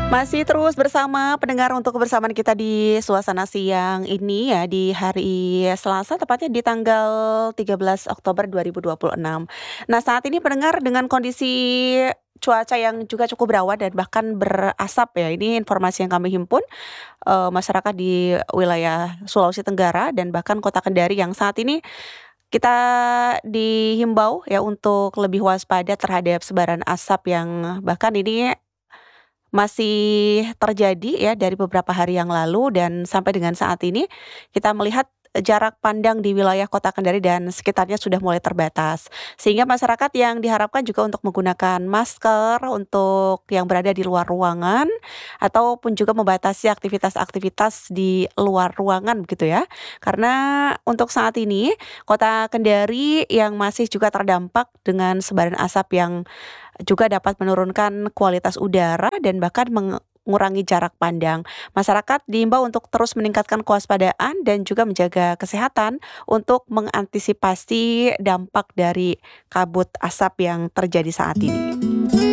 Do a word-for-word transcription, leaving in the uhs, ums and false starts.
Masih terus bersama pendengar untuk kebersamaan kita di suasana siang ini ya di hari Selasa tepatnya di tanggal tiga belas Oktober dua ribu dua puluh enam. Nah, saat ini pendengar dengan kondisi cuaca yang juga cukup berawan dan bahkan berasap ya. Ini informasi yang kami himpun eh, masyarakat di wilayah Sulawesi Tenggara dan bahkan Kota Kendari yang saat ini kita dihimbau ya untuk lebih waspada terhadap sebaran asap yang bahkan ini masih terjadi ya dari beberapa hari yang lalu dan sampai dengan saat ini kita melihat jarak pandang di wilayah Kota Kendari dan sekitarnya sudah mulai terbatas. Sehingga masyarakat yang diharapkan juga untuk menggunakan masker untuk yang berada di luar ruangan ataupun juga membatasi aktivitas-aktivitas di luar ruangan begitu ya. Karena untuk saat ini Kota Kendari yang masih juga terdampak dengan sebaran asap yang juga dapat menurunkan kualitas udara dan bahkan mengurangi jarak pandang. Masyarakat diimbau untuk terus meningkatkan kewaspadaan dan juga menjaga kesehatan untuk mengantisipasi dampak dari kabut asap yang terjadi saat ini.